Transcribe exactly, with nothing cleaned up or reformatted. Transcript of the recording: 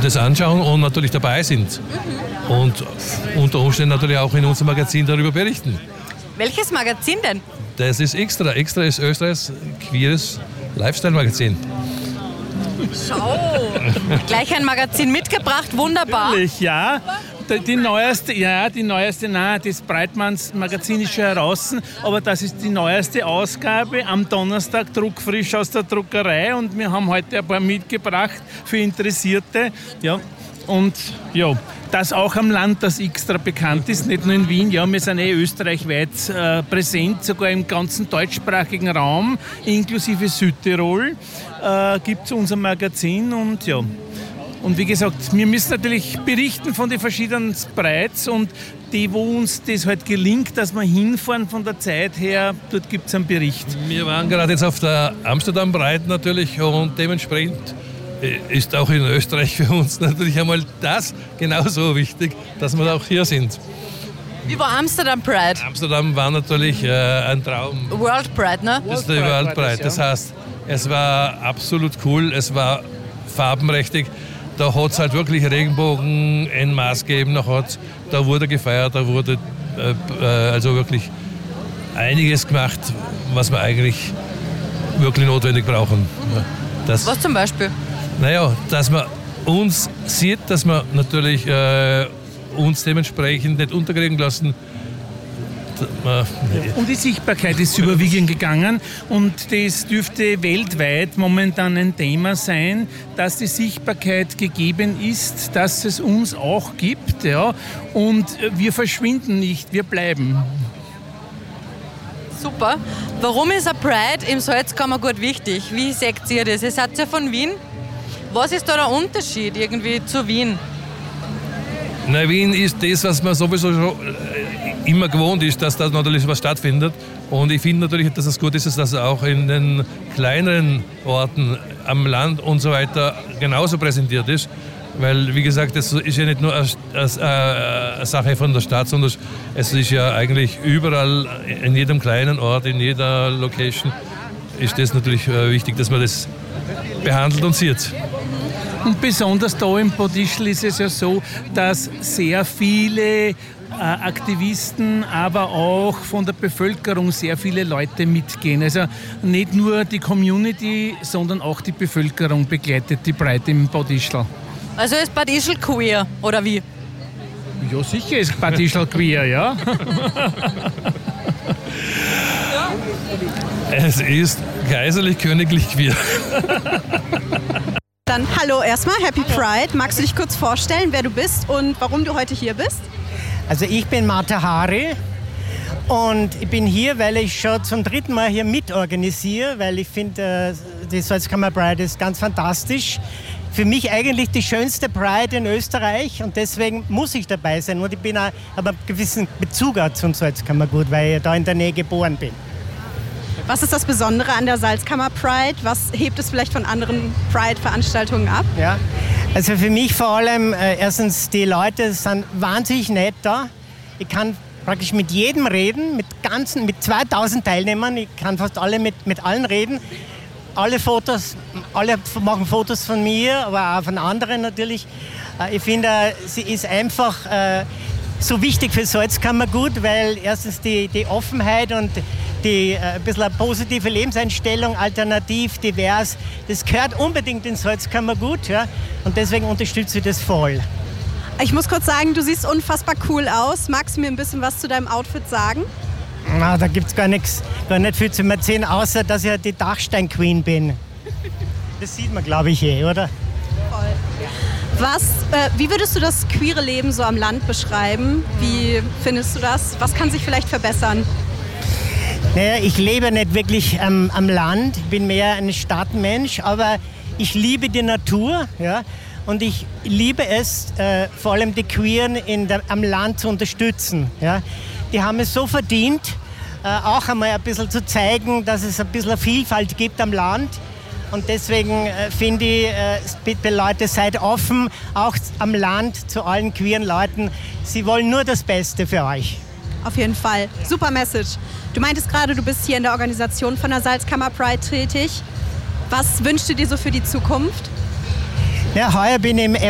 das anschauen und natürlich dabei sind. Mhm. Und unter Umständen natürlich auch in unserem Magazin darüber berichten. Welches Magazin denn? Das ist Extra. Extra ist Österreichs queeres Lifestyle-Magazin. Schau, gleich ein Magazin mitgebracht, wunderbar. Natürlich, ja. Die neueste, ja, die neueste, nein, das Breitmanns Magazin ist schon heraus, aber das ist die neueste Ausgabe am Donnerstag, druckfrisch aus der Druckerei, und wir haben heute ein paar mitgebracht für Interessierte. Ja, und ja, das auch am Land, das Extra bekannt ist, nicht nur in Wien. Ja, wir sind eh österreichweit äh, präsent, sogar im ganzen deutschsprachigen Raum, inklusive Südtirol, äh, gibt es unser Magazin, und ja. Und wie gesagt, wir müssen natürlich berichten von den verschiedenen Sprites, und die, wo uns das halt gelingt, dass wir hinfahren von der Zeit her, dort gibt es einen Bericht. Wir waren gerade jetzt auf der Amsterdam Pride natürlich, und dementsprechend ist auch in Österreich für uns natürlich einmal das genauso wichtig, dass wir auch hier sind. Wie war Amsterdam Pride? Amsterdam war natürlich äh, ein Traum. World Pride, ne? Das ist die World Pride. Das heißt, es war absolut cool, es war farbenprächtig. Da hat es halt wirklich Regenbogen en masse gegeben. Da wurde gefeiert, da wurde äh, also wirklich einiges gemacht, was wir eigentlich wirklich notwendig brauchen. Das, was zum Beispiel? Naja, dass man uns sieht, dass man natürlich äh, uns dementsprechend nicht unterkriegen lassen. Um die Sichtbarkeit ist überwiegend gegangen, und das dürfte weltweit momentan ein Thema sein, dass die Sichtbarkeit gegeben ist, dass es uns auch gibt, ja, und wir verschwinden nicht, wir bleiben. Super. Warum ist ein Pride im Salzkammergut wichtig? Wie seht ihr das? Ihr seid ja von Wien. Was ist da der Unterschied irgendwie zu Wien? Na, Wien ist das, was man sowieso schon immer gewohnt ist, dass da natürlich was stattfindet. Und ich finde natürlich, dass es gut ist, dass das auch in den kleineren Orten am Land und so weiter genauso präsentiert ist. Weil, wie gesagt, das ist ja nicht nur eine Sache von der Stadt, sondern es ist ja eigentlich überall, in jedem kleinen Ort, in jeder Location, ist das natürlich wichtig, dass man das behandelt und sieht. Und besonders da im Bodischl ist es ja so, dass sehr viele äh, Aktivisten, aber auch von der Bevölkerung sehr viele Leute mitgehen. Also nicht nur die Community, sondern auch die Bevölkerung begleitet die Pride im Bodischl. Also ist Bad Ischl queer, oder wie? Ja, sicher ist Bad Ischl queer, ja. Es ist kaiserlich-königlich queer. Dann hallo erstmal, Happy Pride. Magst du dich kurz vorstellen, wer du bist und warum du heute hier bist? Also ich bin Martha Hari und ich bin hier, weil ich schon zum dritten Mal hier mitorganisiere, weil ich finde, die Salzkammer Pride ist ganz fantastisch. Für mich eigentlich die schönste Pride in Österreich, und deswegen muss ich dabei sein. Und ich bin auch, habe einen gewissen Bezug auch zum Salzkammergut, weil ich da in der Nähe geboren bin. Was ist das Besondere an der Salzkammer Pride? Was hebt es vielleicht von anderen Pride-Veranstaltungen ab? Ja, also für mich vor allem, äh, erstens, die Leute sind wahnsinnig nett da. Ich kann praktisch mit jedem reden, mit ganzen, mit zweitausend Teilnehmern. Ich kann fast alle mit, mit allen reden. Alle Fotos, alle machen Fotos von mir, aber auch von anderen natürlich. Äh, ich finde, sie ist einfach äh, so wichtig für Salzkammergut, weil erstens die, die Offenheit und die äh, ein bisschen eine positive Lebenseinstellung, alternativ, divers, das gehört unbedingt ins Salzkammergut, ja, und deswegen unterstütze ich das voll. Ich muss kurz sagen, du siehst unfassbar cool aus. Magst du mir ein bisschen was zu deinem Outfit sagen? Na, da gibt es gar nichts, gar nicht viel zu erzählen, außer dass ich die Dachstein-Queen bin. Das sieht man, glaube ich, eh, oder? Voll. Was, äh, wie würdest du das queere Leben so am Land beschreiben? Wie findest du das? Was kann sich vielleicht verbessern? Naja, ich lebe nicht wirklich ähm, am Land, ich bin mehr ein Stadtmensch, aber ich liebe die Natur, ja, und ich liebe es, äh, vor allem die Queeren in der, am Land zu unterstützen. Ja. Die haben es so verdient, äh, auch einmal ein bisschen zu zeigen, dass es ein bisschen eine Vielfalt gibt am Land. Und deswegen äh, finde ich, äh, bitte Leute, seid offen, auch am Land zu allen queeren Leuten. Sie wollen nur das Beste für euch. Auf jeden Fall. Super Message. Du meintest gerade, du bist hier in der Organisation von der Salzkammer Pride tätig. Was wünschst du dir so für die Zukunft? Ja, heuer bin ich im